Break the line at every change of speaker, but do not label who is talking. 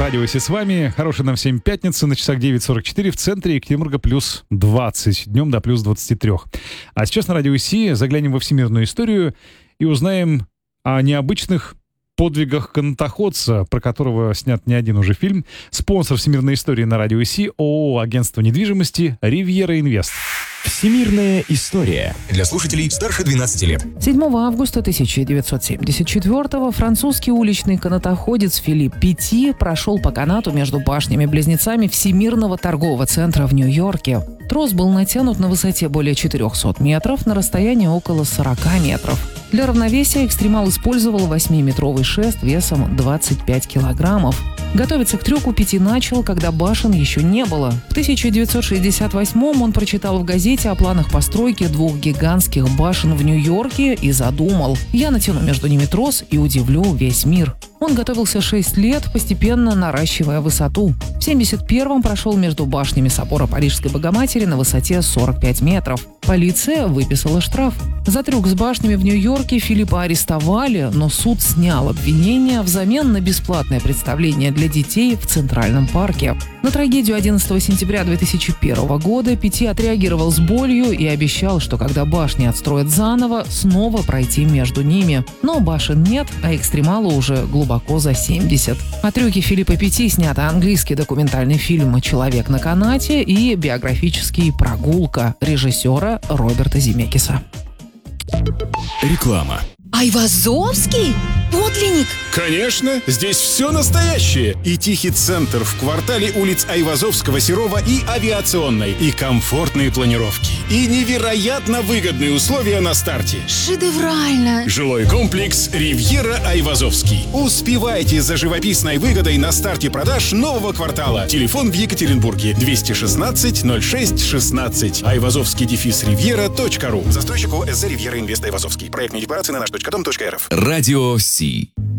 Радио Си с вами. Хорошей нам всем пятницы. На часах 9:44 в центре Екатеринбурга плюс 20. Днем до плюс 23. А сейчас на Радио Си заглянем во всемирную историю и узнаем о необычных подвигах канатоходца, про которого снят не один уже фильм. Спонсор всемирной истории на Радио Си — ООО «Агентство недвижимости» «Ривьера Инвест».
Всемирная история.
Для слушателей старше 12 лет.
7 августа 1974-го французский уличный канатоходец Филипп Петти прошел по канату между башнями-близнецами Всемирного торгового центра в Нью-Йорке. Трос был натянут на высоте более 400 метров на расстоянии около 40 метров. Для равновесия экстремал использовал 8-метровый шест весом 25 килограммов. Готовиться к трюку Петти начал, когда башен еще не было. В 1968-м он прочитал в газете о планах постройки 2 гигантских башен в Нью-Йорке и задумал: «Я натяну между ними трос и удивлю весь мир». Он готовился 6 лет, постепенно наращивая высоту. В 1971-м прошел между башнями собора Парижской Богоматери на высоте 45 метров. Полиция выписала штраф. За трюк с башнями в Нью-Йорке Филиппа арестовали, но суд снял обвинения взамен на бесплатное представление для детей в Центральном парке. На трагедию 11 сентября 2001 года Петти отреагировал с болью и обещал, что когда башни отстроят заново, снова пройти между ними. Но башен нет, а экстремалу уже глубоко за 70. О трюке Филиппа Петти снято английский документальный фильм «Человек на канате» и биографический «Прогулка» режиссера Роберта Земекиса.
Реклама.
Айвазовский? Подлинник?
Конечно, здесь все настоящее. И тихий центр в квартале улиц Айвазовского, Серова и Авиационной. И комфортные планировки. И невероятно выгодные условия на старте.
Шедеврально!
Жилой комплекс «Ривьера Айвазовский». Успевайте за живописной выгодой на старте продаж нового квартала. Телефон в Екатеринбурге 216 06 16. Айвазовский-ривьера.ру. Застройщик ОСЗ «Ривьера Инвест Айвазовский». Проектные декларации на наш.дом.рф.
Радио Си.